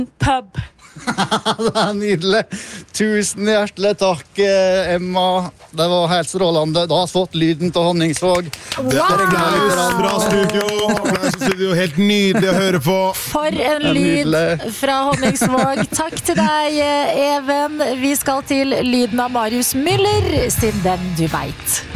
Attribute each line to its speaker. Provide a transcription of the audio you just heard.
Speaker 1: pub.
Speaker 2: Det nydelig. Tusen hjertelig takk, Emma. Det var helt strålende. Da har vi fått lyden til Honningsvåg.
Speaker 3: Bra studio. Helt nydelig å høre på.
Speaker 4: For en lyd fra Honningsvåg. Takk til deg, Even. Vi skal til lyden av Marius Müller, sin Den du vet.